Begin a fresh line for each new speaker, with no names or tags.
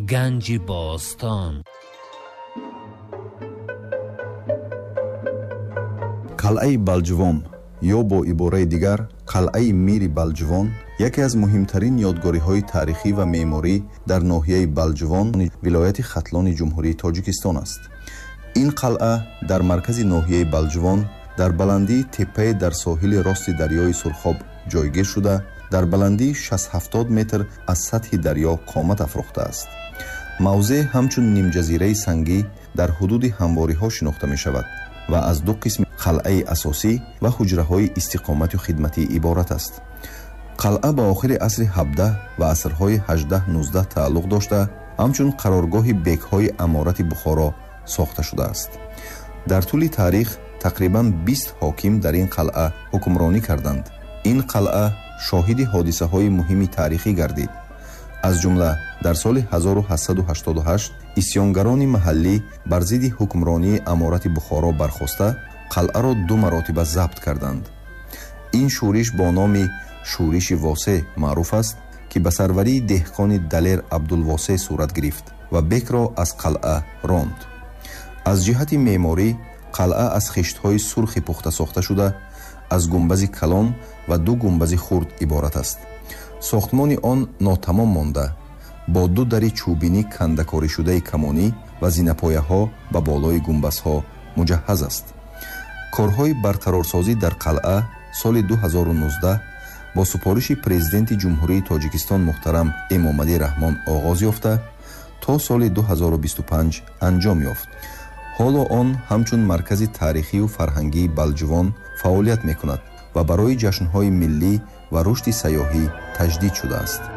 گنج باستان.
қалъаи Балҷувон ё бо ибораи дигар қалъаи Мири Балҷувон яке аз муҳимтарин ёдгориҳои таърихӣ ва меъморӣ дар ноҳияи Балҷувон, вилояти Хатлони Ҷумҳурии Тоҷикистон аст. ин қалъа дар маркази ноҳияи Балҷувон дар баландии теппае дар соҳили рости дарёи Сурхоб ҷойгир шуда, дар баландии 60-70 метр аз сатҳи дарё қомат афрохтааст. мавзеъ ҳамчун нимҷазираи сангӣ дар ҳудуди ҳамвориҳо шинохта мешавад ва аз ду қисми қалъаи асосӣ ва ҳуҷраҳои истиқомату хидматӣ иборат аст. қалъа ба охири асри 17 ва асрҳои 18-19 тааллуқ дошта, ҳамчун қароргоҳи бекҳои аморати Бухоро сохта шудааст. дар тӯли таърих тақрибан 20 ҳоким дар ин қалъа ҳукмронӣ карданд. ин қалъа шоҳиди ҳодисаҳои муҳими таърихӣ гардид. аз ҷумла дар соли 1888 исьёнгарони маҳаллӣ бар зидди ҳукмронии аморати Бухоро бархоста, қалъаро 2 маротиба забт карданд. ин шӯриш бо номи шӯриши Восе маъруф аст, ки ба сарварии деҳқони Далер Абдулвосе сурат гирифт ва бекро аз қалъа ронд. аз ҷиҳати меъморӣ қалъа аз хиштҳои сурхи пухта сохта шуда, аз гумбази калон ва 2 гумбази хурд иборат аст. сохтмони он нотамом монда, бо 2 дари чӯбинӣ кандакоришудаи камонӣ ва зинапояҳо ба болои гумбазҳо муҷаҳҳаз аст. корҳои барқарорсозӣ дар қалъа соли 2019 бо супориши президенти ҷумҳурии Тоҷикистон муҳтарам Эмомадӣ Раҳмон оғоз ёфта, то соли 2025 анҷом ёфт. ҳоло он ҳамчун маркази таърихию фарҳангии Балҷувон фаъолият мекунад ва барои ҷашнҳои миллӣ ва рушди сайёҳӣ таҷдид шудааст.